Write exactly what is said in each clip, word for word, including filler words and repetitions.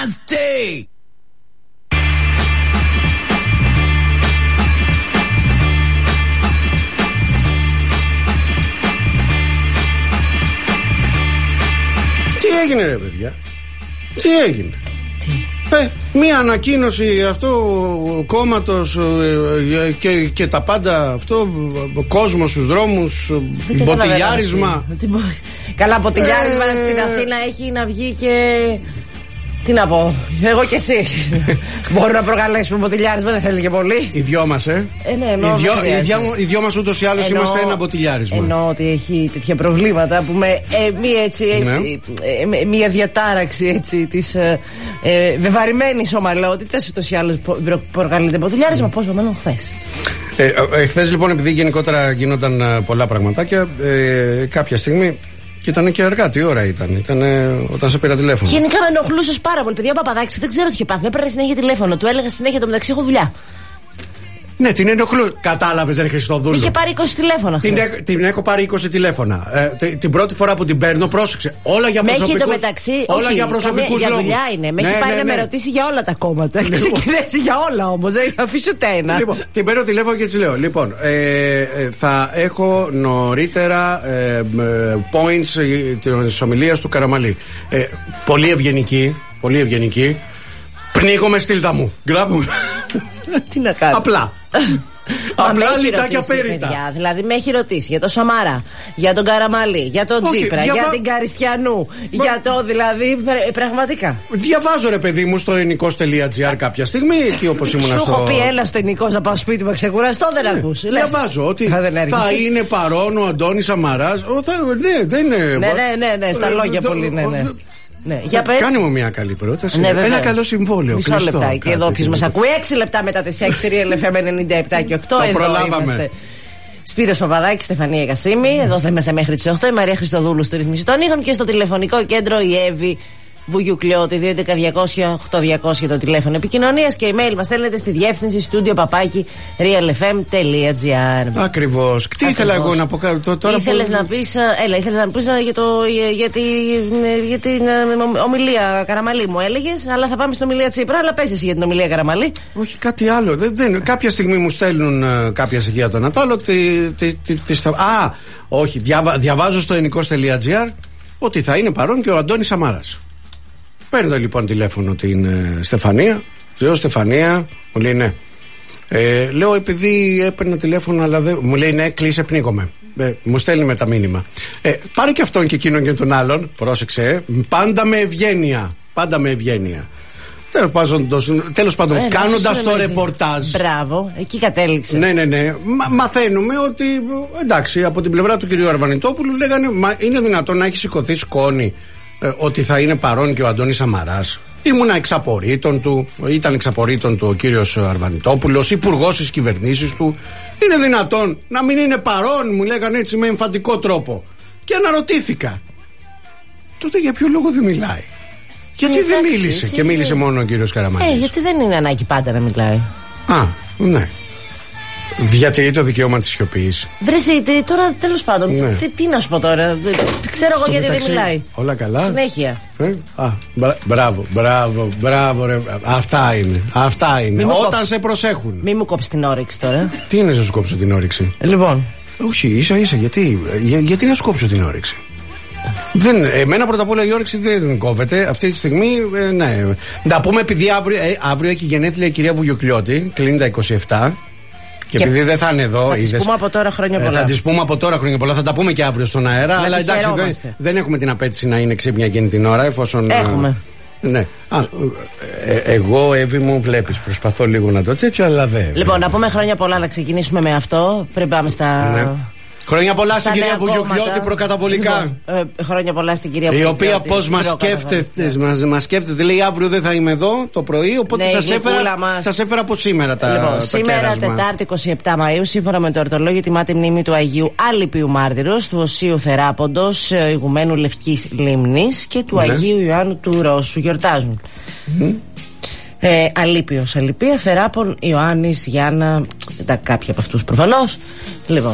nasty. Τι έγινε ρε παιδιά? Τι έγινε? Τι? Ε, μία ανακοίνωση αυτό κόμματος ε, και, και τα πάντα αυτό, κόσμο στους δρόμους, μποτιλιάρισμα. Καλά, μποτιλιάρισμα ε, στην Αθήνα έχει να βγει και... Τι να πω, εγώ και εσύ. Μπορούμε να προκαλέσουμε μποτιλιάρισμα, δεν θέλει και πολύ. Οι δυο μας, ε. ε ναι, εννοώ, οι, δυο, οι, δυο, οι δυο μας ούτως ή άλλως εννοώ, είμαστε ένα μποτιλιάρισμα. Εννοώ ότι έχει τέτοια προβλήματα που με ε, μία, έτσι, ναι. ε, ε, μία διατάραξη έτσι, της ε, ε, βεβαρημένης ομαλότητας ούτως ή άλλως προκαλείται μποτιλιάρισμα. Mm. Πώς βαμένω χθες. Ε, ε, χθες λοιπόν, επειδή γενικότερα γίνονταν πολλά πραγματάκια, ε, κάποια στιγμή. Και ήταν και αργά, τι ώρα ήταν, ήταν όταν σε πήρα τηλέφωνο. Γενικά με ενοχλούσες πάρα πολύ, παιδιά. Ο Παπαδάκης δεν ξέρω τι είχε πάθει. Με έπαιρνε συνέχεια τηλέφωνο. Του έλεγα συνέχεια το μεταξύ, έχω δουλειά. Ναι, την ενοχλού. Κατάλαβες, ρε Χριστοδούλου. Είχε πάρει είκοσι τηλέφωνα. Την, έ, την έχω πάρει είκοσι τηλέφωνα. Ε, την πρώτη φορά που την παίρνω, πρόσεξε. Όλα για προσωπικούς λόγους. Με έχει το μεταξύ. Όλα όχι, για προσωπικούς για λόγους. δουλειά είναι. Με ναι, έχει πάρει ναι, να ναι. με ρωτήσει για όλα τα κόμματα. Έχει ξεκινήσει για όλα όμως. Δεν θα αφήσω ούτε ένα. Λοιπόν, την παίρνω τηλέφωνο και της λέω: Λοιπόν, ε, ε, θα έχω νωρίτερα ε, ε, points της ομιλίας του Καραμαλή. Ε, πολύ ευγενική. Πολύ ευγενική. Πνίγομαι στήλτα μου. Γκράβου. Τι να κάνω. Απλά. Απλά λιτάκια πέριτα. Δηλαδή με έχει ρωτήσει για τον Σαμαρά, για τον Καραμαλή, για τον Όχι, Τσίπρα, διαβα... για την Καριστιανού. Μα... Για το δηλαδή πραγματικά. Διαβάζω ρε παιδί μου στο ενικός τελεία τζι άρ κάποια στιγμή, εκεί όπως ήμουν στο. Σου έχω πει έλα στο ενικός να πάω σπίτι μου ξεκουραστώ, δεν ναι, ακούς. Διαβάζω ότι θα, θα είναι παρόν ο Αντώνης Σαμαράς. Θα... Ναι, δεν είναι. Ναι, ναι, ναι, ναι, στα λόγια ε, πολύ, ναι, ναι. Ναι, για πες. Κάνε μου μια καλή πρόταση. Ναι, ένα καλό συμβόλαιο. Μισό λεπτάκι. Εδώ ποιος μας ακούει. Έξι λεπτά μετά τις έξι Real εφ εμ ενενήντα επτά και οκτώ. Το εδώ προλάβαμε. Είμαστε. Σπύρος Παπαδάκης, Στεφανία Κασίμη. Mm. Εδώ θα είμαστε μέχρι τις οκτώ. Η Μαρία Χριστοδούλου στο ρυθμιστή των ήχων και στο τηλεφωνικό κέντρο η Εύη Βουγιουκλιώτη. δύο έντεκα διακόσια οκτώ διακόσια το τηλέφωνο επικοινωνίας και email μας στέλνετε στη διεύθυνση στούντιο παπάκι real εφ εμ τελεία τζι άρ. Ακριβώς. Τι ήθελα εγώ να πω τώρα. Ήθελες που... να πεις, έλα, ήθελες να πεις για, το, για, τη, για την ομιλία Καραμαλή μου έλεγες, αλλά θα πάμε στην ομιλία Τσίπρα, αλλά πες εσύ για την ομιλία Καραμαλή. Όχι, κάτι άλλο. Δεν, δεν, κάποια στιγμή μου στέλνουν uh, κάποια στοιχεία τον Ατάλο. Τη, τη, τη, τη, τη, α, όχι, διαβα, διαβάζω στο ενικός τελεία τζι άρ ότι θα είναι παρόν και ο Αντώνης Σαμάρας. Παίρνω λοιπόν τηλέφωνο την ε, Στεφανία. Λέω Στεφανία, μου λέει ναι. Ε, λέω επειδή έπαιρνα τηλέφωνο, αλλά δεν. Μου λέει ναι, κλείσε, πνίγομαι. Ε, μου στέλνει με τα μήνυμα. Ε, πάρε και αυτόν και εκείνον και τον άλλον. Πρόσεξε. Πάντα με ευγένεια. Πάντα με ευγένεια. Τέλος πάντων, ε, κάνοντας το ρεπορτάζ. Μπράβο, εκεί κατέληξε. Ναι, ναι, ναι. Μα, μαθαίνουμε ότι εντάξει, από την πλευρά του κυρίου Αρβανιτόπουλου λέγανε μα είναι δυνατόν να έχει σηκωθεί σκόνη ότι θα είναι παρόν και ο Αντώνης Σαμαράς. Ήμουνα εξαπορρίτων του, ήταν εξαπορρίτων του ο κύριος Αρβανιτόπουλος, υπουργός της κυβερνήσης του. Είναι δυνατόν να μην είναι παρόν, μου λέγανε έτσι με εμφαντικό τρόπο. Και αναρωτήθηκα, τότε για ποιο λόγο δεν μιλάει? Γιατί ε, δεν εντάξει, μίλησε και μίλησε μόνο ο κύριος Καραμαλής? Ε, γιατί δεν είναι ανάγκη πάντα να μιλάει. Α, ναι. Διατηρεί το δικαίωμα της σιωπής. Βρεσίτε, τώρα τέλος πάντων. Ναι. Τι, τι να σου πω τώρα. Ξέρω εγώ γιατί μεταξύ, δεν μιλάει. Όλα καλά. Συνέχεια. Ε? Α, μπρα, μπράβο, μπράβο, μπράβο. Ρε. Αυτά είναι. Αυτά είναι. Όταν κόψει. Σε προσέχουν. Μη μου κόψει την όρεξη τώρα. Τι είναι να σου κόψω την όρεξη? Λοιπόν. Όχι, ίσα ίσα. Γιατί, για, γιατί να σου κόψω την όρεξη? Δεν, εμένα πρώτα απ' όλα η όρεξη δεν κόβεται. Αυτή τη στιγμή, ε, ναι. Να πούμε επειδή αύριο, ε, αύριο έχει γενέθλια η κυρία Βουγιουκλιώτη, κλείνει τα είκοσι επτά. Και, και επειδή δεν θα είναι εδώ, θα τη πούμε από τώρα χρόνια πολλά. Θα τη πούμε από τώρα χρόνια πολλά. Θα τα πούμε και αύριο στον αέρα. Να αλλά εντάξει, δεν, δεν έχουμε την απέτηση να είναι ξύπνια εκείνη την ώρα, εφόσον. Έχουμε. Ναι. Α, ε, εγώ, Εύη μου, βλέπεις, προσπαθώ λίγο να το τέτοιο, αλλά δεν. Λοιπόν, να πούμε χρόνια πολλά, να ξεκινήσουμε με αυτό. Πριν πάμε στα. Ναι. Χρόνια πολλά στην κυρία Βουγιουκλιώτη προκαταβολικά. Λοιπόν, ε, χρόνια πολλά στην κυρία Βουγιουκλιώτη. Η οποία πώς μας σκέφτεται, μας, μας σκέφτεται, λέει αύριο δεν θα είμαι εδώ το πρωί, οπότε ναι, σας, έφερα, μας... σας έφερα από σήμερα τα, λοιπόν, τα σήμερα κέρασμα. Τετάρτη εικοστή εβδόμη Μαΐου, σύμφωνα με το ορτολόγιο, τιμάται μνήμη του Αγίου Άλυπιου Μάρτυρος, του Οσίου Θεράποντος, ηγουμένου Λευκής Λίμνης και του ναι. Αγίου Ιωάννου του Ρώσου. Γιορτάζουν. Mm. Ε, Αλήπιος, Αληπία, Θεράπων, Ιωάννης, Γιάννα, τα, κάποιοι από αυτούς προφανώς. Λοιπόν.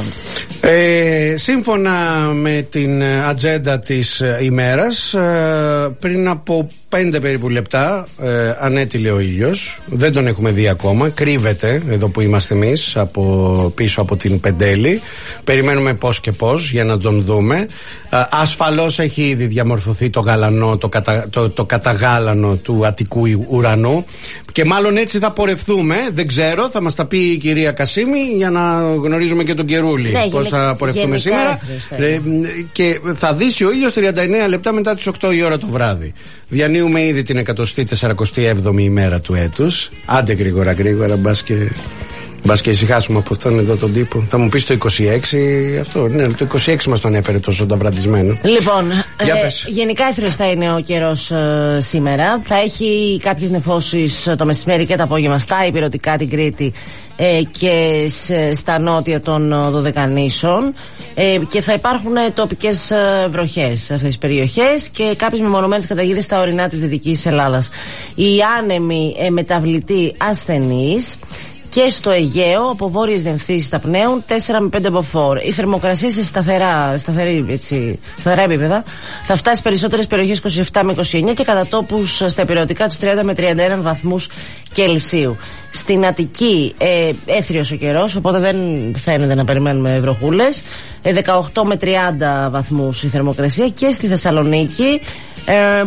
Ε, σύμφωνα με την ατζέντα της ημέρας, ε, πριν από πέντε περίπου λεπτά ε, ανέτειλε ο ήλιος. Δεν τον έχουμε δει ακόμα. Κρύβεται εδώ που είμαστε εμείς, από, πίσω από την Πεντέλη. Περιμένουμε πώς και πώς για να τον δούμε. Ε, ασφαλώς έχει ήδη διαμορφωθεί το γαλανό, το, κατα, το, το καταγάλανο του Αττικού ουρανού. Και μάλλον έτσι θα πορευτούμε. Δεν ξέρω, θα μας τα πει η κυρία Κασίμη για να γνωρίζουμε και τον καιρούλη. Ναι, πώς θα πορευτούμε σήμερα. Ε, και θα δύσει ο ήλιος τριάντα εννέα λεπτά μετά τις οκτώ η ώρα το βράδυ. Διανύουμε ήδη την εκατοστή σαρακοστή έβδομη ημέρα του έτους. Άντε γρήγορα γρήγορα, μπας και, μπας και ησυχάσουμε από αυτόν εδώ τον τύπο. Θα μου πεις το είκοσι έξι, αυτό, ναι, το είκοσι έξι μας τον έφερε τόσο ταυραντισμένο. Λοιπόν, ε, γενικά εύθραιος θα είναι ο καιρός ε, σήμερα. Θα έχει κάποιες νεφώσεις το μεσημέρι και το απόγευμα στα ηπειρωτικά, την Κρήτη ε, και σε, στα νότια των Δωδεκανήσων, ε, και θα υπάρχουν ε, τοπικές ε, βροχές σε αυτές τις περιοχές και κάποιες μεμονωμένες καταιγίδες στα ορεινά της Δυτικής Ελλάδας. Οι άνεμοι ε, μεταβλητοί ασθενείς και στο Αιγαίο από βόρειες διευθύνσεις θα πνέουν τέσσερα με πέντε μποφόρ. Η θερμοκρασία σε σταθερά, σταθερή, έτσι, σταθερά επίπεδα θα φτάσει σε περισσότερες περιοχές είκοσι επτά με είκοσι εννέα και κατά τόπους στα υπηρετικά τους τριάντα με τριάντα ένα βαθμούς Κελσίου. Στην Αττική ε, έθριος ο καιρός, οπότε δεν φαίνεται να περιμένουμε βροχούλες. ε, δεκαοκτώ με τριάντα βαθμούς η θερμοκρασία. Και στη Θεσσαλονίκη ε,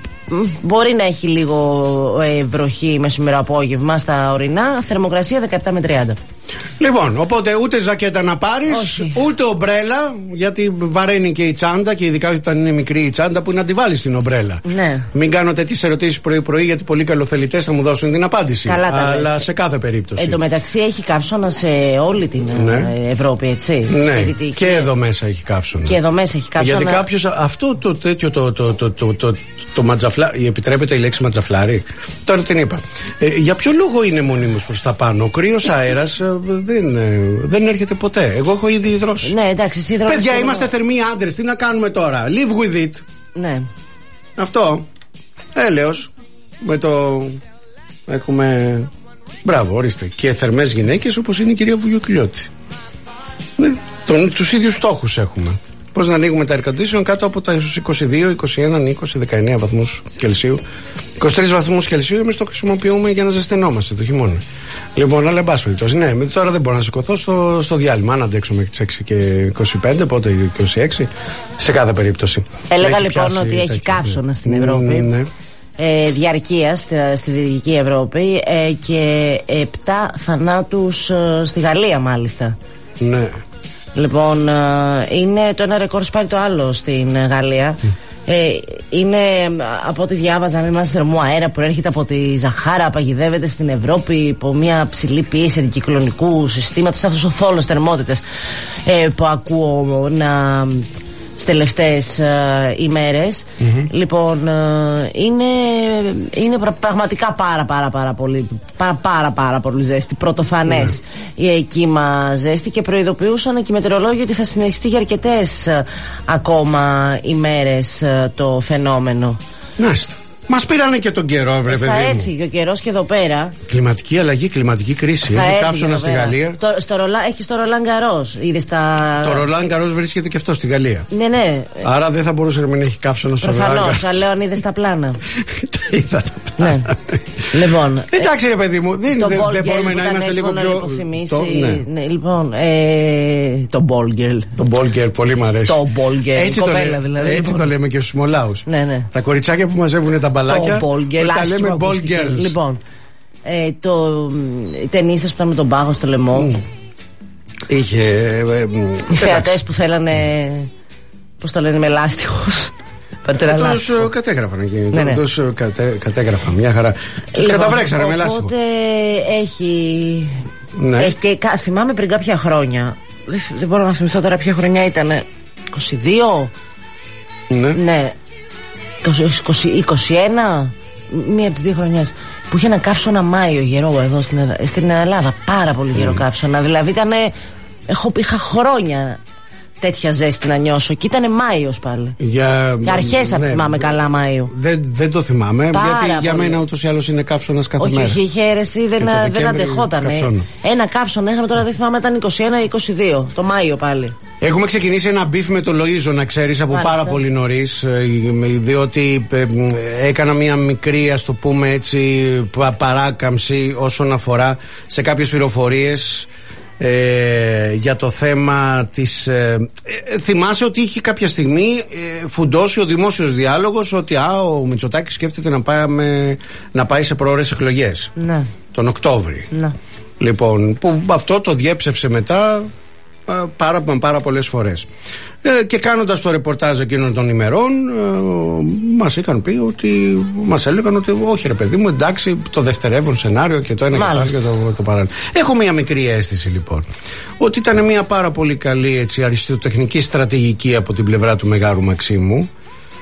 μπορεί να έχει λίγο ε, βροχή μεσημερό απόγευμα στα ορεινά. Θερμοκρασία δεκαεπτά με τριάντα. Λοιπόν, οπότε ούτε ζακέτα να πάρεις, ούτε ομπρέλα, γιατί βαραίνει και η τσάντα, και ειδικά όταν είναι μικρή η τσάντα, που να τη βάλεις την ομπρέλα. Ναι. Μην κάνω τέτοιες ερωτήσεις πρωί-πρωί, γιατί πολλοί καλοθελητές θα μου δώσουν την απάντηση. Καλά, αλλά σε κάθε περίπτωση. Εν τω μεταξύ έχει καύσωνα σε όλη την ναι. Ευρώπη, έτσι. Ναι. Και, και εδώ μέσα έχει καύσωνα. Και εδώ μέσα έχει καύσωνα. Γιατί κάποιος, αυτό το τέτοιο το, το, το, το, το, το ματζαφλάρι, επιτρέπεται η λέξη ματζαφλάρι. Τώρα την είπα. Ε, για ποιο λόγο είναι μονίμως προς τα πάνω? Ο κρύος αέρας δεν, δεν έρχεται ποτέ. Εγώ έχω ήδη υδρώσει. Ναι, εντάξει, εσύ υδρώσεις. Παιδιά, είμαστε θερμοί άντρες. Τι να κάνουμε τώρα? Live with it. Ναι. Αυτό. Έλεος. Με το. Έχουμε. Μπράβο, ορίστε. Και θερμές γυναίκες όπως είναι η κυρία Βουγιουκλιώτη. Ναι. Τον, τους ίδιους στόχους έχουμε. Πώς να ανοίγουμε τα air condition κάτω από τα είκοσι δύο, είκοσι ένα, είκοσι, δεκαεννέα βαθμούς Κελσίου. είκοσι τρεις βαθμούς Κελσίου εμείς το χρησιμοποιούμε για να ζεσθενόμαστε το χειμώνα. Λοιπόν, αλλά εν πάση περιπτώσει, ναι, τώρα δεν μπορώ να σηκωθώ στο, στο διάλειμμα. Αν αντέξω μέχρι τις έξι και είκοσι πέντε, πότε είκοσι έξι, σε κάθε περίπτωση. Έλεγα έχει λοιπόν πιάσει, ότι έχει καύσωνα στην Ευρώπη. Ναι. Ε, διαρκεία στη, στη Δυτική Ευρώπη ε, και επτά θανάτους ε, στη Γαλλία μάλιστα. Ναι. Λοιπόν, είναι το ένα ρεκόρ σπάρει το άλλο στην Γαλλία. Mm. Ε, είναι, από ό,τι διάβαζα, με μας θερμού αέρα που έρχεται από τη Ζαχάρα, παγιδεύεται στην Ευρώπη υπό μια ψηλή πίεση αντικυκλωνικού συστήματος. Αυτός ο θόλος θερμότητες ε, που ακούω να τις τελευταίες ε, ημέρες. Mm-hmm. Λοιπόν, ε, είναι, είναι πραγματικά πάρα πάρα πάρα πολύ πάρα πάρα, πάρα πολύ ζέστη, πρωτοφανές mm-hmm. η κύμα ζέστη, και προειδοποιούσαν και οι μετεωρολόγοι ότι θα συνεχιστεί για αρκετές ε, ακόμα ημέρες ε, το φαινόμενο. Μάλιστα. Μας πήρανε και τον καιρό, βρε παιδί μου. Θα έρθει και ο καιρός και εδώ πέρα. Κλιματική αλλαγή, κλιματική κρίση. Θα έχει καύσωνα στη Γαλλία. Το, στο Ρολά, έχει στο Ρολάν Γκαρός. Τα... Το Ρολάν Γκαρός βρίσκεται και αυτό στη Γαλλία. Ναι, ναι. Άρα δεν θα μπορούσε να μην έχει καύσωνα στο Ρολάν Γκαρός. Προφανώς, αλλά λέω αν είδες τα πλάνα. Τα είδα τα πλάνα. Ναι. Λοιπόν. Εντάξει, ρε παιδί μου, δεν, δεν, δεν μπορούμε να είμαστε λίγο πιο. Το, ναι. Ναι, λοιπόν. Ε, το Ball Girl. Το Ball Girl, πολύ μου αρέσει. Το Ball Girl. Έτσι, κοπέλα, το, δηλαδή, έτσι το λέμε και στους Μολάους. Ναι, ναι. Τα κοριτσάκια που μαζεύουν τα μπαλάκια. Το Ball Girl. Τα λέμε Ball Girls. Λοιπόν. Ε, το, οι ταινίστες που ήταν με τον πάγο στο λαιμό. Mm. Είχε. Ε, ε, οι θεατές που θέλανε. Πώς το λένε, με λάστιχο. Τους κατέγραφαν εκεί. Ναι, ναι. Τους κατε, κατέγραφαν μια χαρά. Τους λοιπόν, καταβρέξανε με λάστιχο. Οπότε έχει. Ναι. Έχει και θυμάμαι πριν κάποια χρόνια. Δεν, δεν μπορώ να θυμηθώ τώρα ποια χρονιά ήταν. είκοσι δύο. Ναι. Ναι. είκοσι, είκοσι ένα. Μία από τις δύο χρονιές. Που είχε ένα καύσωνα Μάιο γερό εδώ στην, στην Ελλάδα. Πάρα πολύ γερό mm. καύσωνα. Δηλαδή ήταν. Έχω, είχα χρόνια τέτοια ζέστη να νιώσω. Και ήταν Μάιος πάλι. Για, για αρχές, ναι, θυμάμαι καλά, Μάιο. Δεν, δεν το θυμάμαι. Πάρα γιατί πολύ. Για μένα ούτως ή άλλως είναι καύσωνας κάθε όχι, μέρα. Όχι, είχε αίρεση, δεν, δεν αντεχόταν. Ένα καύσωνα είχαμε τώρα, δεν θυμάμαι, ήταν είκοσι ένα ή είκοσι δύο. Το Μάιο πάλι. Έχουμε ξεκινήσει ένα μπιφ με το Λοΐζο, να ξέρεις, από Μάλιστα. πάρα πολύ νωρίς, διότι έκανα μια μικρή, ας το πούμε έτσι, παράκαμψη όσον αφορά σε κάποιες πληροφορίες ε, για το θέμα της... Ε, ε, θυμάσαι ότι είχε κάποια στιγμή ε, φουντώσει ο δημόσιος διάλογος ότι α, ο Μητσοτάκης σκέφτεται να πάει, με, να πάει σε προώρες εκλογές ναι. τον Οκτώβρη. Ναι. Λοιπόν, που αυτό το διέψευσε μετά πάρα, πάρα πολλές φορές. Ε, και κάνοντας το ρεπορτάζ εκείνων των ημερών, ε, μας είχαν πει ότι, μας έλεγαν ότι όχι ρε παιδί μου, εντάξει, το δευτερεύον σενάριο και το ένα και το άλλο και το, το παράλληλο. Έχω μια μικρή αίσθηση λοιπόν ότι ήταν μια πάρα πολύ καλή έτσι, αριστοτεχνική στρατηγική από την πλευρά του Μεγάρου Μαξίμου.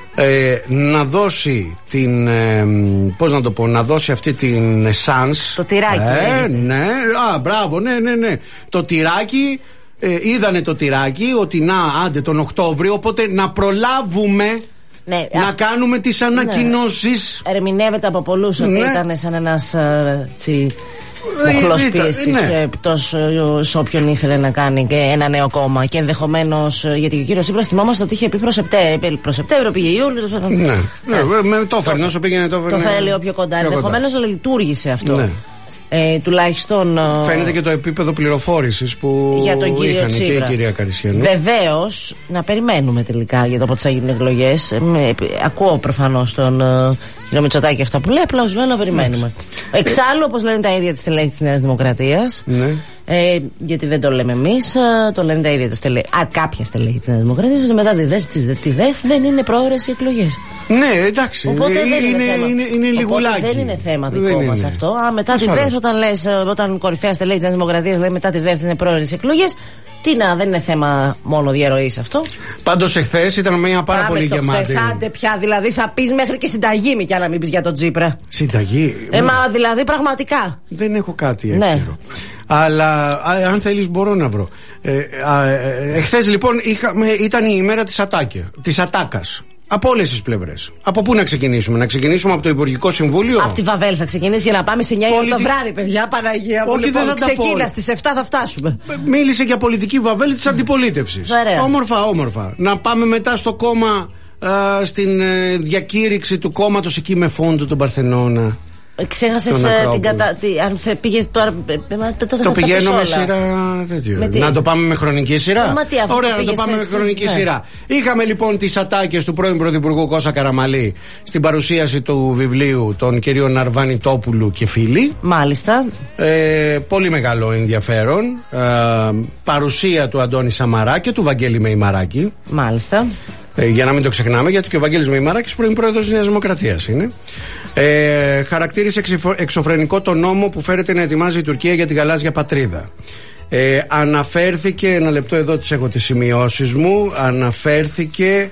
Ε, να δώσει την ε, πώς να το πω, να δώσει αυτή την εσάνς, το τυράκι ε, ναι, α, μπράβο, ναι, ναι, ναι το τυράκι, ε, είδανε το τυράκι ότι να, άντε τον Οκτώβριο, οπότε να προλάβουμε ναι, να α... κάνουμε τις ανακοινώσεις. Ναι. Ερμηνεύεται από πολλούς ότι ναι. ήταν σαν ένας τσι, μοχλός πίεσης ναι. εκτός σε όποιον ήθελε να κάνει και ένα νέο κόμμα. Και ενδεχομένως, γιατί ο κύριος Τσίπρας θυμόμαστε ότι είχε πει προς Σεπτέμβριο, προς Σεπτέμβριο πήγε Ιούλιο. Ναι, ναι, ναι. το έφερνε όσο πήγαινε το έφερνε. Το θέλει πιο κοντά. Ενδεχομένως λειτουργήσε αυτό. Ναι. Ε, τουλάχιστον φαίνεται και το επίπεδο πληροφόρησης που για τον κύριο είχαν Τσίπρα. Και η κυρία Καρισιανού. Βεβαίως, να περιμένουμε τελικά για το πότε θα γίνουν εκλογές. Ε, ακούω προφανώς τον ε, κύριο Μητσοτάκη αυτά που λέει, απλά ως λέω να περιμένουμε. Ναι. Εξάλλου, όπως λένε τα ίδια της στελέχη της Νέας Δημοκρατίας, ναι. ε, γιατί δεν το λέμε εμείς, ε, το λένε τα ίδια τα στελέχη, α, κάποια στελέχη της Νέας Δημοκρατίας, ότι μετά τη ΔΕΘ, τη ΔΕΘ δεν είναι πρόορες οι εκλογές. Ναι, εντάξει. Οπότε είναι, δεν είναι, είναι, θέμα. είναι, είναι λιγουλάκι. Δεν είναι θέμα δικό μας αυτό. Α, μετά τη ΔΕΘ, όταν λες, όταν κορυφαία στελέχη της Δημοκρατίας λέει μετά τη ΔΕΘ είναι πρόορες εκλογές, τι να, δεν είναι θέμα μόνο διαρροής αυτό. Πάντως εχθές ήταν μια πάρα Πάμε πολύ στο γεμάτη. Χθες, άντε πια, δηλαδή θα πεις μέχρι και συνταγή μη κι άλλα μην πεις για τον Τσίπρα. Συνταγή. Ε, μα δηλαδή πραγματικά. Δεν έχω κάτι ναι. εύκαιρο. Αλλά α, αν θέλεις μπορώ να βρω. Ε, ε, εχθές λοιπόν είχαμε, ήταν η ημέρα της, ατάκια, της ατάκας. Από όλες τις πλευρές. Από πού να ξεκινήσουμε, να ξεκινήσουμε από το Υπουργικό Συμβούλιο. Από τη Βαβέλ θα ξεκινήσει για να πάμε σε εννιά Πολιτι... το βράδυ, παιδιά. Παναγία μου. Όχι, δεν θα ξεκίνα στις επτά θα φτάσουμε. Μίλησε για πολιτική Βαβέλ της αντιπολίτευσης. Όμορφα, όμορφα. Να πάμε μετά στο κόμμα, α, στην ε, διακήρυξη του κόμματος εκεί με φόντο τον Παρθενώνα. Ξέχασες την κατα... αν πήγες τώρα. Το πηγαίνω με σειρά. Να το πάμε με χρονική σειρά. Ωραία, να το πάμε με χρονική σειρά. Είχαμε λοιπόν τις ατάκες του πρώην Πρωθυπουργού Κώστα Καραμαλή στην παρουσίαση του βιβλίου των κυρίων Ναρβανιτόπουλου και φίλοι. Μάλιστα. Ε, πολύ μεγάλο ενδιαφέρον. Ε, παρουσία του Αντώνη Σαμαρά και του Βαγγέλη Μεϊμαράκη. Μάλιστα. Ε, για να μην το ξεχνάμε, γιατί και ο Βαγγέλης Μεϊμαράκης πρώην πρόεδρος της Νέας Δημοκρατίας είναι. Ε, χαρακτήρισε εξωφρενικό το νόμο που φέρεται να ετοιμάζει η Τουρκία για τη γαλάζια πατρίδα. Ε, αναφέρθηκε, ένα λεπτό εδώ τις έχω τις σημειώσεις μου, αναφέρθηκε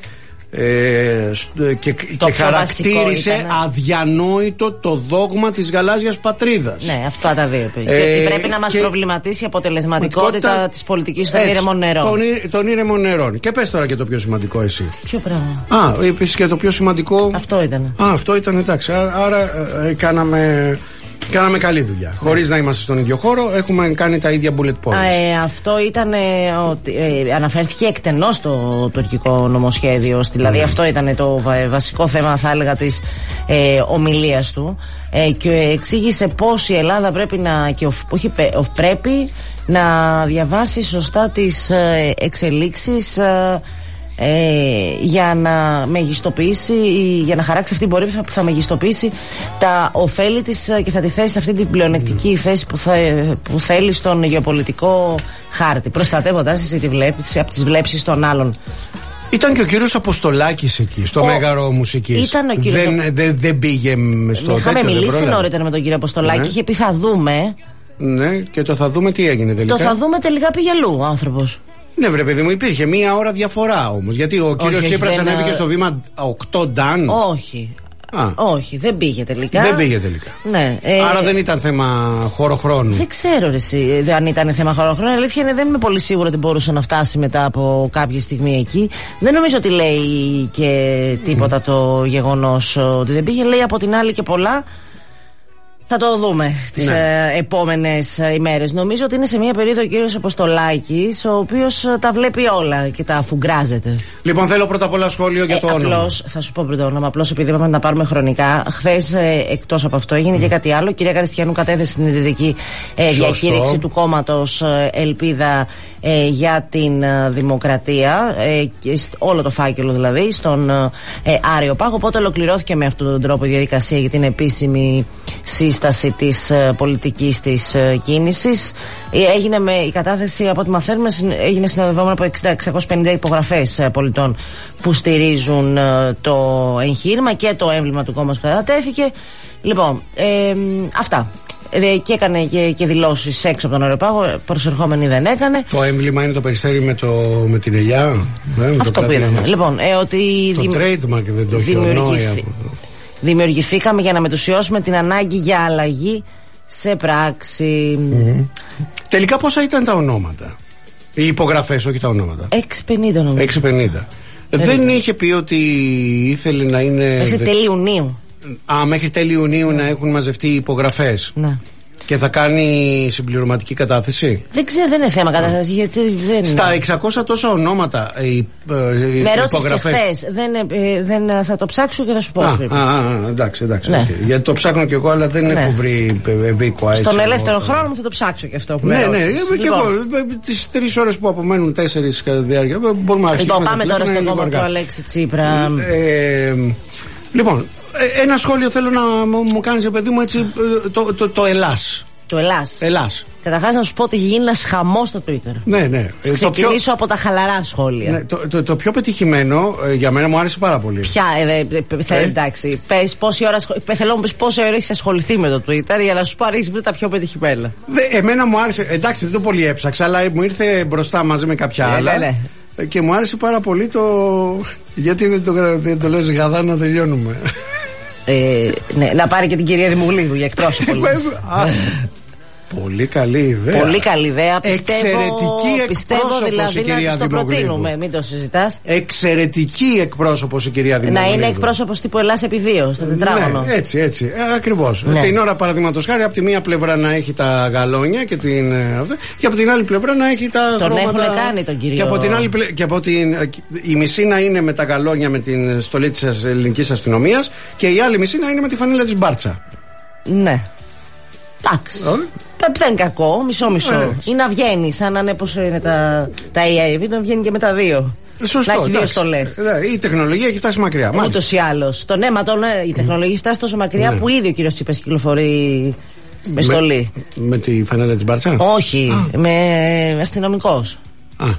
ε, και, και χαρακτήρισε αδιανόητο το δόγμα της γαλάζιας πατρίδας. Ναι, αυτά τα δύο. Ε, και ότι πρέπει να μας προβληματίσει η αποτελεσματικότητα της πολιτικής των ήρεμων νερών. Των, των ήρεμων νερών. Και πες τώρα και το πιο σημαντικό εσύ. Ποιο πράγμα? Α, είπες και το πιο σημαντικό. Αυτό ήταν. Α, αυτό ήταν, εντάξει. Άρα ε, ε, κάναμε... Κάναμε καλή δουλειά. Yeah. Χωρίς να είμαστε στον ίδιο χώρο, έχουμε κάνει τα ίδια bullet points. Ε, αυτό ήταν. Ε, ε, αναφέρθηκε εκτενώς το τουρκικό νομοσχέδιο. Δηλαδή, mm. αυτό ήταν το βα, βασικό θέμα, θα έλεγα, της ε, ομιλίας του. Ε, και εξήγησε πώς η Ελλάδα πρέπει να. Και όχι, πρέπει να διαβάσει σωστά τις ε, εξελίξεις. Ε, Ε, για να μεγιστοποιήσει, για να χαράξει αυτή την πορεία που θα μεγιστοποιήσει τα ωφέλη της και θα τη θέσει σε αυτή την πλεονεκτική θέση που, θα, που θέλει στον γεωπολιτικό χάρτη, προστατεύοντας εσύ τη βλέψη, από τις βλέψεις των άλλων. Ήταν και ο κύριος Αποστολάκης εκεί, στο ο... Μέγαρο Μουσικής. Ήταν ο κύριος... Δεν, δεν, δεν πήγε στο τέτοιο. Είχαμε μιλήσει νωρίτερα με τον κύριο Αποστολάκη, ναι. Είχε πει θα δούμε. Ναι, και το θα δούμε τι έγινε τελικά. Το θα δούμε τελικά πήγε αλλού ο άνθρωπος. Ναι, βρε παιδί μου, υπήρχε μία ώρα διαφορά όμως. Γιατί ο κύριος Τσίπρας δεν... ανέβηκε στο βήμα οκτώ νταν. Όχι. Α. Όχι, δεν πήγε τελικά. Δεν πήγε τελικά. Ναι, ε, άρα δεν ήταν θέμα χωροχρόνου. Δεν ξέρω ρε, εσύ, αν ήταν θέμα χωροχρόνου. Η αλήθεια είναι δεν είμαι πολύ σίγουρη ότι μπορούσε να φτάσει μετά από κάποια στιγμή εκεί. Δεν νομίζω ότι λέει και τίποτα mm. το γεγονός ότι δεν πήγε. Λέει από την άλλη και πολλά. Θα το δούμε τις ναι. ε, επόμενες ε, ημέρες. Νομίζω ότι είναι σε μια περίοδο ο κύριος Αποστολάκης, ο οποίος ε, τα βλέπει όλα και τα αφουγκράζεται. Λοιπόν, θέλω πρώτα απ' όλα σχόλιο για το ε, όνομα. Απλώς, θα σου πω πριν το όνομα, απλώς επειδή είπαμε να πάρουμε χρονικά. Χθες, ε, εκτός από αυτό, έγινε mm. και κάτι άλλο. Η κυρία Καριστιανού κατέθεσε την ιδρυτική ε, διακήρυξη του κόμματος ε, Ελπίδα ε, για την ε, Δημοκρατία. Ε, και όλο το φάκελο δηλαδή, στον ε, Άριο Πάγο. Οπότε ολοκληρώθηκε με αυτόν τον τρόπο η διαδικασία για την επίσημη σύσταση της ε, πολιτικής της ε, κίνησης. Ε, έγινε με, η κατάθεση, από ό,τι μαθαίνουμε, έγινε συνοδευόμενα από εξήντα με εξακόσιες πενήντα υπογραφές ε, πολιτών που στηρίζουν ε, το εγχείρημα και το έμβλημα του κόμματος κατατέθηκε. Λοιπόν, ε, αυτά. Ε, και έκανε και, και δηλώσεις έξω από τον Αεροπάγο. Προσερχόμενη δεν έκανε. Το έμβλημα είναι το περιστέρι με, το, με την ελιά. Ε, αυτό που είδαμε. Λοιπόν, ε, ότι το δη... trademark δεν το έχει ονόη. Δημιουργηθήκαμε για να μετουσιώσουμε την ανάγκη για αλλαγή σε πράξη. Mm-hmm. Τελικά πόσα ήταν τα ονόματα? Οι υπογραφές, όχι τα ονόματα. έξι πενήντα νομίζω. έξι πενήντα. Ε, δεν είχε πει ότι ήθελε να είναι. Μέχρι τέλη Ιουνίου. Α, μέχρι τέλη Ιουνίου να έχουν μαζευτεί οι υπογραφές. Ναι. Και θα κάνει συμπληρωματική κατάθεση. Δεν ξέρω, δεν είναι θέμα κατάθεση. Γιατί δεν στα εξακόσια τόσα ονόματα οι, οι με ρώτησες και χθες. Δεν, ε, δεν θα το ψάξω και θα σου πω. Α, α, α, εντάξει, εντάξει. Ναι. Okay. Γιατί το ψάχνω κι εγώ, αλλά δεν ναι. έχω βρει ευήκοα. Στον ελεύθερο χρόνο μου θα το ψάξω και αυτό που ναι, με ναι, λοιπόν. και εγώ. Τις τρεις ώρες που απομένουν, τέσσερις κατά τη διάρκεια, μπορούμε να αρχίσουμε. Λοιπόν, πάμε τώρα στο κόμμα του Αλέξη Τσίπρα. Ε, λοιπόν, ένα σχόλιο θέλω να μου κάνεις, παιδί μου, έτσι, το, το, το Ελλάς. Το Ελλάς. Ελλάς. Καταρχάς να σου πω ότι γίνει ένας χαμός στο Twitter. Ναι, ναι. Ξεκινήσω πιο... από τα χαλαρά σχόλια. Ναι, το, το, το πιο πετυχημένο ε, για μένα μου άρεσε πάρα πολύ. Ποια, ε, ε, ε, εντάξει. Πες πόση ώρα, θέλω να μου πεις πόση ώρα έχεις ασχοληθεί με το Twitter για να σου πάρεις τα πιο πετυχημένα. Δε, εμένα μου άρεσε. Εντάξει, δεν το πολύ έψαξα, αλλά μου ήρθε μπροστά μαζί με κάποια ε, άλλα. Ναι, ναι. Και μου άρεσε πάρα πολύ το. Γιατί δεν το, δεν το λες γαδά να τελειώνουμε. Ε, ναι, να πάρει και την κυρία Δημουλίδου για εκπρόσωπο. Πολύ καλή ιδέα. Πολύ καλή ιδέα. Πιστεύω, εξαιρετική πιστεύω δηλαδή η να το προτείνουμε. Μην το συζητάς. Εξαιρετική εκπρόσωπος η κυρία Δημουλίδου. Να είναι εκπρόσωπος τύπου Ελλάς επί δύο στο τετράγωνο. Ναι, έτσι, έτσι. Ε, ακριβώς. Ναι. Την ώρα, παραδείγματος χάρη, από τη μία πλευρά να έχει τα γαλόνια και, την, και από την άλλη πλευρά να έχει τα τον χρώματα. Τον έχουν κάνει τον κύριο. Και από την άλλη και από την, η μισή να είναι με τα γαλόνια με την στολή της ελληνικής αστυνομίας και η άλλη μισή να είναι με τη φανίλα της Μπάρτσα. Ναι. Εντάξει. Δεν είναι κακό, μισό-μισό. Ε, ή να βγαίνει, σαν να είναι πόσο είναι τα, τα έι άι, να βγαίνει και με τα δύο. Σωστό. Να έχει δύο στολές. Η τεχνολογία έχει φτάσει μακριά. Ούτως ή άλλως. Το ναι, μα το ναι, η τεχνολογία έχει φτάσει τόσο μακριά ναι. που ήδη ο κύριος Τσίπρας κυκλοφορεί με στολή. Με, με τη φανέλα της Μπάρτσα. Όχι, Α. με αστυνομικός. Α.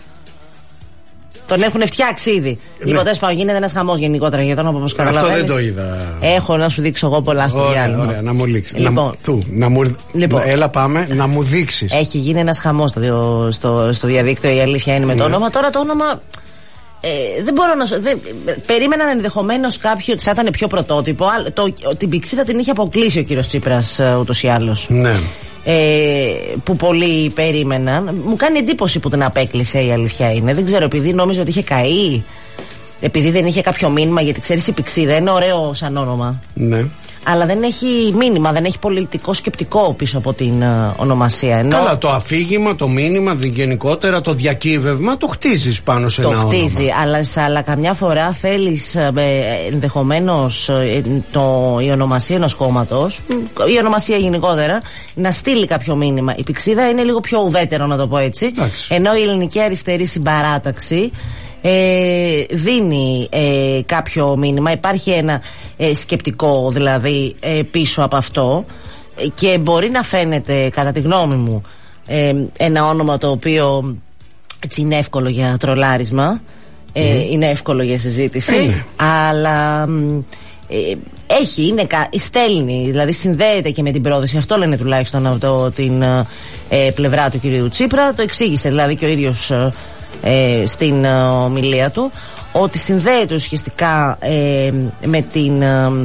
Τον έχουν φτιάξει ήδη. Ναι. Λοιπόν, τέλος πάντων, γίνεται ένας χαμός γενικότερα για τον όπως καταλαβαίνεις. Αυτό δεν το είδα. Έχω να σου δείξω εγώ πολλά στο διάλειμμα. Ωραία, να μου λήξει. Λοιπόν, να, του, να μου, λοιπόν, έλα πάμε, να μου δείξεις. Έχει γίνει ένας χαμός στο, στο, στο διαδίκτυο, η αλήθεια είναι με το ναι. όνομα. Τώρα το όνομα. Ε, δεν μπορώ να σου. Δεν, περίμεναν ενδεχομένως κάποιοι ότι θα ήταν πιο πρωτότυπο. Το, το, την πηξίδα την είχε αποκλείσει ο κύριος Τσίπρας ούτως ή άλλως. Ναι. Ε, που πολλοί περίμεναν. Μου κάνει εντύπωση που την απέκλεισε, η αλήθεια είναι. Δεν ξέρω, επειδή νόμιζε ότι είχε καεί, επειδή δεν είχε κάποιο μήνυμα, γιατί ξέρεις η πηξίδα είναι ωραίο σαν όνομα. Ναι. Αλλά δεν έχει μήνυμα, δεν έχει πολιτικό σκεπτικό πίσω από την uh, ονομασία. Ενώ... Καλά, το αφήγημα, το μήνυμα, γενικότερα το διακύβευμα το χτίζεις πάνω σε το ένα χτίζει, όνομα. Αλλά, αλλά καμιά φορά θέλεις ε, ενδεχομένως ε, το, η ονομασία ενός κόμματος, η ονομασία γενικότερα, να στείλει κάποιο μήνυμα. Η πηξίδα είναι λίγο πιο ουδέτερο, να το πω έτσι. Εντάξει. Ενώ η ελληνική αριστερή συμπαράταξη Ε, δίνει ε, κάποιο μήνυμα. Υπάρχει ένα ε, σκεπτικό δηλαδή ε, πίσω από αυτό ε, και μπορεί να φαίνεται, κατά τη γνώμη μου, ε, ένα όνομα το οποίο έτσι είναι εύκολο για τρολάρισμα, ε, mm. είναι εύκολο για συζήτηση, mm. αλλά ε, έχει, είναι, στέλνει, δηλαδή συνδέεται και με την πρόοδο. Αυτό λένε τουλάχιστον από το, την ε, πλευρά του κυρίου Τσίπρα. Το εξήγησε δηλαδή και ο ίδιος ε, Ε, στην uh, ομιλία του, ότι συνδέεται ουσιαστικά ε, με την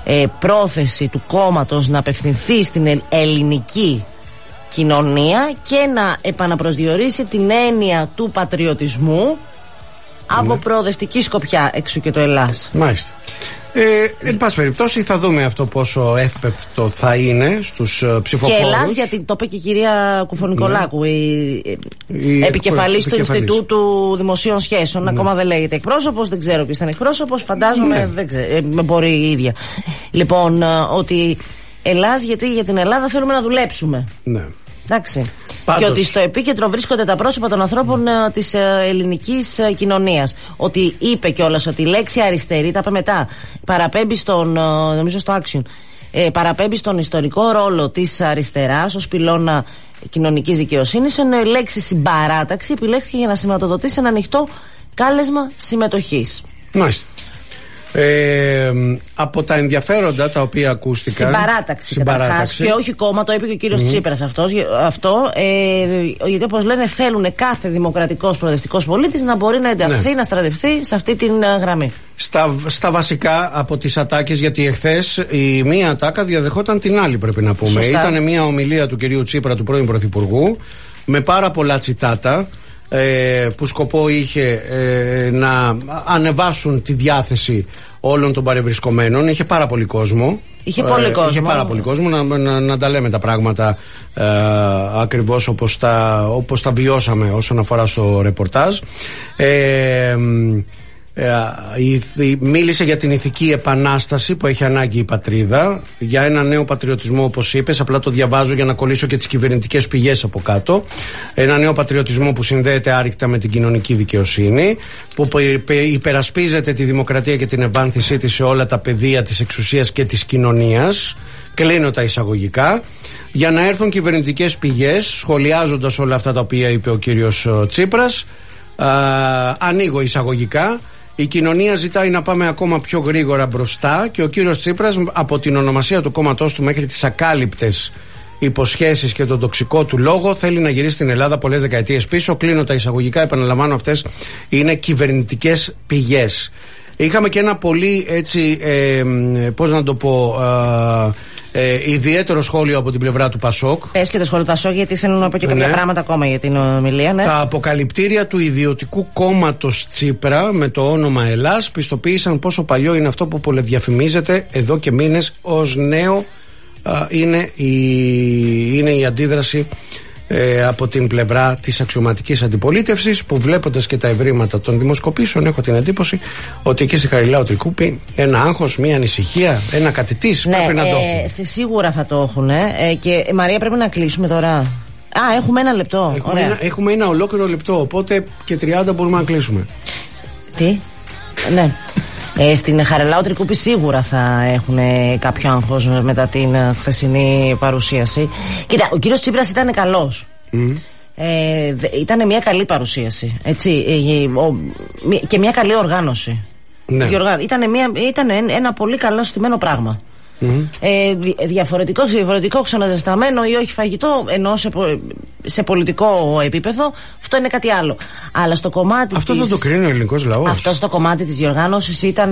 ε, πρόθεση του κόμματος να απευθυνθεί στην ελληνική κοινωνία και να επαναπροσδιορίσει την έννοια του πατριωτισμού ναι. από προοδευτική σκοπιά, εξού και το Ελλάς. Μάλιστα. Ε, εν πάση περιπτώσει θα δούμε αυτό πόσο εύπεπτο θα είναι στους uh, ψηφοφόρους. Και Ελλάς, γιατί το είπε και η κυρία Κουφονικολάκου, ναι. η, η επικεφαλής του Ινστιτούτου Δημοσίων Σχέσεων, ναι. ακόμα δεν λέγεται εκπρόσωπος, δεν ξέρω ποιος ήταν εκπρόσωπος, φαντάζομαι, ναι. δεν ξέρω, ε, μπορεί η ίδια. Λοιπόν, ότι Ελλάς, γιατί για την Ελλάδα θέλουμε να δουλέψουμε. Ναι. Εντάξει. Πάντως. Και ότι στο επίκεντρο βρίσκονται τα πρόσωπα των ανθρώπων mm. της ελληνικής κοινωνίας. Ότι είπε κιόλας ότι η λέξη αριστερή, τα είπε μετά, παραπέμπει στον, νομίζω στο Action, ε, παραπέμπει στον ιστορικό ρόλο της αριστεράς ως πυλώνα κοινωνικής δικαιοσύνης, ενώ η λέξη συμπαράταξη επιλέχθηκε για να σηματοδοτήσει ένα ανοιχτό κάλεσμα συμμετοχής. Μάλιστα. Ε, από τα ενδιαφέροντα τα οποία ακούστηκαν. Συμπαράταξη, Συμπαράταξη. Και όχι κόμμα, το είπε και ο κύριος mm-hmm. Τσίπρας αυτός, αυτό. Ε, γιατί όπως λένε, θέλουν κάθε δημοκρατικός προοδευτικός πολίτης να μπορεί να ενταχθεί, ναι. να στρατευτεί σε αυτή την uh, γραμμή. Στα, στα βασικά από τις ατάκες, γιατί εχθές η μία ατάκα διαδεχόταν την άλλη, πρέπει να πούμε. Ήταν μια ομιλία του κυρίου Τσίπρα, του πρώην Πρωθυπουργού, με πάρα πολλά τσιτάτα. Ε, που σκοπό είχε ε, να ανεβάσουν τη διάθεση όλων των παρευρισκομένων. Είχε πάρα πολύ κόσμο. Είχε πολύ ε, κόσμο. Είχε πάρα πολύ κόσμο να, να, να τα λέμε τα πράγματα ε, ακριβώς όπως τα, όπως τα βιώσαμε όσον αφορά στο ρεπορτάζ. Ε, Μίλησε για την ηθική επανάσταση που έχει ανάγκη η πατρίδα, για ένα νέο πατριωτισμό, όπως είπες. Απλά το διαβάζω για να κολλήσω και τις κυβερνητικές πηγές από κάτω. Ένα νέο πατριωτισμό που συνδέεται άρρηκτα με την κοινωνική δικαιοσύνη, που υπερασπίζεται τη δημοκρατία και την ευάνθησή της σε όλα τα πεδία της εξουσίας και της κοινωνίας. Κλείνω τα εισαγωγικά. Για να έρθουν κυβερνητικές πηγές, σχολιάζοντας όλα αυτά τα οποία είπε ο κύριος Τσίπρας, α, ανοίγω εισαγωγικά. Η κοινωνία ζητάει να πάμε ακόμα πιο γρήγορα μπροστά και ο κύριος Τσίπρας, από την ονομασία του κόμματός του μέχρι τις ακάλυπτες υποσχέσεις και τον τοξικό του λόγο, θέλει να γυρίσει την Ελλάδα πολλές δεκαετίες πίσω. Κλείνω τα εισαγωγικά, επαναλαμβάνω, αυτές είναι κυβερνητικές πηγές. Είχαμε και ένα πολύ έτσι, ε, πώς να το πω, ε, ε, ιδιαίτερο σχόλιο από την πλευρά του Πασόκ. Πες και το σχόλιο του Πασόκ, γιατί θέλω να πω και κάποια ναι. πράγματα ακόμα για την ομιλία. Ναι. Τα αποκαλυπτήρια του ιδιωτικού κόμματος Τσίπρα με το όνομα Ελλάς πιστοποίησαν πόσο παλιό είναι αυτό που πολεδιαφημίζεται εδώ και μήνες ως νέο. Α, είναι, η, είναι η αντίδραση Ε, από την πλευρά της αξιωματικής αντιπολίτευσης, που βλέποντας και τα ευρήματα των δημοσκοπήσεων έχω την εντύπωση ότι εκεί στη Χαριλάου Τρικούπη ένα άγχος, μια ανησυχία, ένα κατητής ναι, πρέπει να ε, το έχουν. Σίγουρα θα το έχουν ε, και ε, Μαρία, πρέπει να κλείσουμε τώρα. Α, έχουμε ένα λεπτό. Έχουμε, ένα, έχουμε ένα ολόκληρο λεπτό, οπότε και τριάντα μπορούμε να κλείσουμε. Τι? Ναι. Ε, στην Χαριλάου Τρικούπη σίγουρα θα έχουν κάποιο άγχος μετά την χθεσινή παρουσίαση. Κοίτα, ο κύριος Τσίπρας ήταν καλός. Mm. Ε, ήταν μια καλή παρουσίαση. Έτσι, ε, ο, και μια καλή οργάνωση. Ναι. Ήταν, μια, ήταν ένα πολύ καλό στημένο πράγμα. Mm-hmm. Ε, διαφορετικό, διαφορετικό ξαναδεσταμένο ή όχι φαγητό, ενώ σε, σε πολιτικό επίπεδο, αυτό είναι κάτι άλλο. Αλλά στο κομμάτι αυτό της, θα το κρίνει ο ελληνικός λαός. Αυτό στο κομμάτι της διοργάνωσης ήταν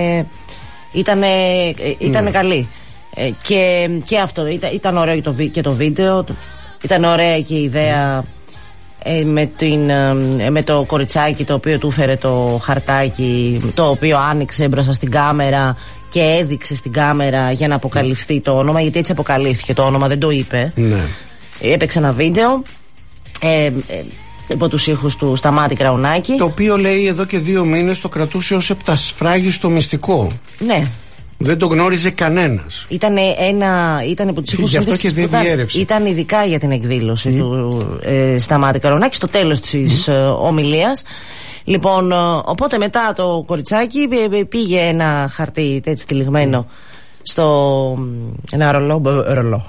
ήτανε, ήτανε mm. καλή. Ε, και, και αυτό ήταν, ήταν ωραίο και το, και το βίντεο. Ήταν ωραία και η ιδέα ε, με, την, ε, με το κοριτσάκι το οποίο του έφερε το χαρτάκι, το οποίο άνοιξε μπροστά στην κάμερα και έδειξε στην κάμερα για να αποκαλυφθεί το όνομα, γιατί έτσι αποκαλύφθηκε το όνομα, δεν το είπε. Ναι. Έπαιξε ένα βίντεο ε, ε, υπό τους ήχους του Σταμάτη Κραουνάκη, το οποίο λέει εδώ και δύο μήνες το κρατούσε ως επτασφράγιστο μυστικό. Ναι. Δεν το γνώριζε κανένας. Ήταν ένα. Ήταν υπό τους ήχους γι' αυτό και δεν διέρευσε. Ήταν ειδικά για την εκδήλωση mm. του ε, Σταμάτη Κραουνάκη στο τέλος της mm. ε, ομιλίας. Λοιπόν, οπότε μετά το κοριτσάκι πήγε ένα χαρτί έτσι τυλιγμένο στο. Ένα ρολό. Ρολό.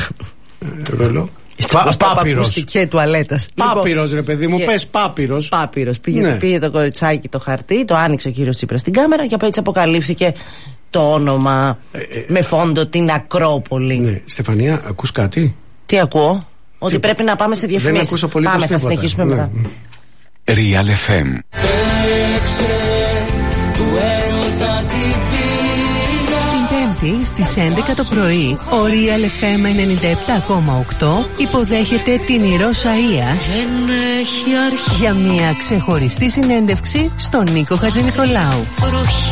Ρολό. Πάπυρος. Τουαλέτας. Πάπυρος, ρε παιδί μου, πες πάπυρος. Πάπυρος. Πήγε, ναι. πήγε το κοριτσάκι το χαρτί, το άνοιξε ο κύριος Τσίπρας στην κάμερα και από έτσι αποκαλύφθηκε το όνομα ε, ε, με φόντο την Ακρόπολη. Ναι, Στεφανία, ακούς κάτι? Τι ακούω? Ότι Τι... πρέπει να πάμε σε διαφημίσεις. Δεν ακούσα πολύ. Πάμε, θα συνεχίσουμε ναι. μετά. Real εφ εμ. Την Τετάρτη στις έντεκα το πρωί, ο Real εφ εμ ενενήντα επτά κόμμα οκτώ υποδέχεται την Ηρώ Σαΐα για μια ξεχωριστή συνέντευξη στον Νίκο Χατζηνικολάου.